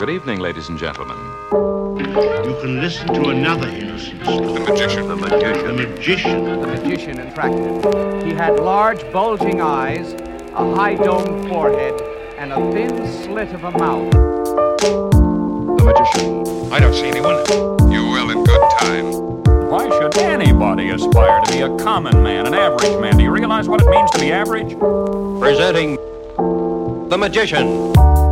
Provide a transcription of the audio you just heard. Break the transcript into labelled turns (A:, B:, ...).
A: Good evening, ladies and gentlemen.
B: You can listen to another innocent story.
C: The magician.
B: The magician. The magician.
D: The magician attracted. He had large, bulging eyes, a high-domed forehead, and a thin slit of a mouth.
A: The magician.
C: I don't see anyone. You're well in good time.
E: Why should anybody aspire to be a common man, an average man? Do you realize what it means to be average?
F: Presenting The Magician.